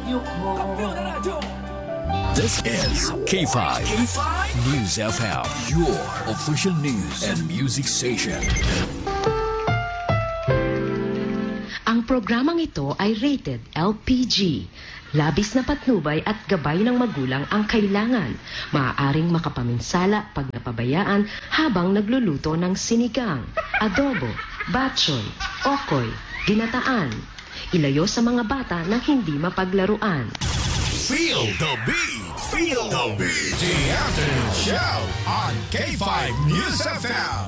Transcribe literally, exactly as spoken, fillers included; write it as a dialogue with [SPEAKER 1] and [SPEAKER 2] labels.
[SPEAKER 1] This is K five. K five News F M, your official news and music station.
[SPEAKER 2] Ang programang ito ay rated L P G. Labis na patnubay at gabay ng magulang ang kailangan. Maaaring makapaminsala pag napabayaan habang nagluluto ng sinigang, adobo, batchoy, okoy, ginataan. Ilayo sa mga bata na hindi mapaglaruan.
[SPEAKER 3] Feel the beat. Feel the beat. The afternoon show on K five News F M.